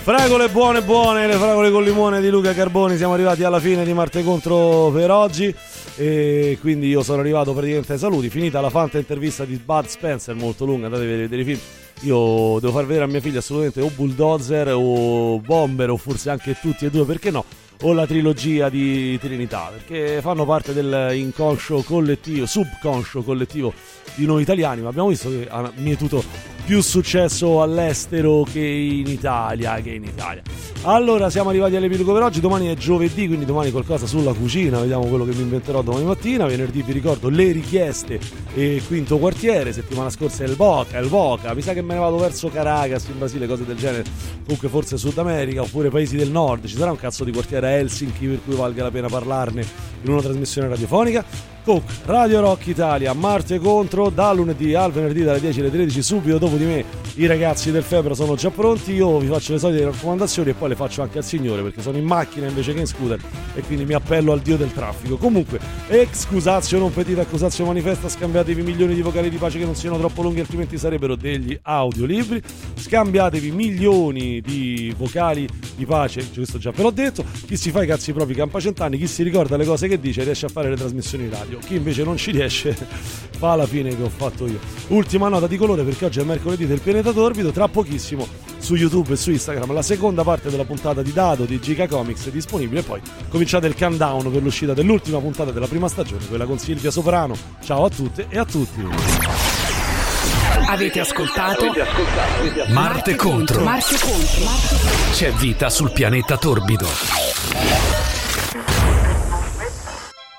Fragole buone, le fragole con limone di Luca Carboni. Siamo arrivati alla fine di Marte Contro per oggi e quindi io sono arrivato praticamente ai saluti. Finita la fanta intervista di Bud Spencer, molto lunga, andatevi a vedere i film. Io devo far vedere a mia figlia assolutamente o Bulldozer o Bomber, o forse anche tutti e due, perché no, o la trilogia di Trinità, perché fanno parte del inconscio collettivo, subconscio collettivo di noi italiani, ma abbiamo visto che ha mietuto più successo all'estero che in Italia. Allora siamo arrivati all'epilogo per oggi. Domani è giovedì, quindi domani qualcosa sulla cucina, vediamo quello che mi inventerò domani mattina. Venerdì vi ricordo le richieste e quinto quartiere. Settimana scorsa è il Boca, mi sa che me ne vado verso Caracas in Brasile, cose del genere, comunque forse Sud America oppure paesi del nord. Ci sarà un cazzo di quartiere a Helsinki per cui valga la pena parlarne in una trasmissione radiofonica. Comunque, Radio Rock Italia, Marte Contro, da lunedì al venerdì dalle 10 alle 13, subito dopo di me i ragazzi del Febbre sono già pronti. Io vi faccio le solite raccomandazioni e poi le faccio anche al signore, perché sono in macchina invece che in scooter e quindi mi appello al dio del traffico. Comunque, excusatio non petita, accusatio manifesta, scambiatevi milioni di vocali di pace che non siano troppo lunghi, altrimenti sarebbero degli audiolibri. Scambiatevi milioni di vocali di pace, questo già ve l'ho detto. Chi si fa i cazzi propri campa cent'anni, chi si ricorda le cose che dice riesce a fare le trasmissioni radio, chi invece non ci riesce fa la fine che ho fatto io. Ultima nota di colore, perché oggi è mercoledì del pianeta torbido. Tra pochissimo su YouTube e su Instagram la seconda parte della puntata di Dado di Giga Comics è disponibile, e poi cominciate il countdown per l'uscita dell'ultima puntata della prima stagione, quella con Silvia Soprano. Ciao a tutte e a tutti. Avete ascoltato Marte Contro. C'è vita sul pianeta torbido.